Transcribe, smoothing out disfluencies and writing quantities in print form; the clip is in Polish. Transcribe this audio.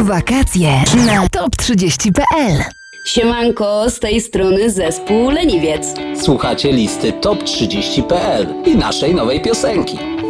Wakacje na top30.pl. Siemanko, z tej strony zespół Leniwiec. Słuchacie listy top30.pl i naszej nowej piosenki.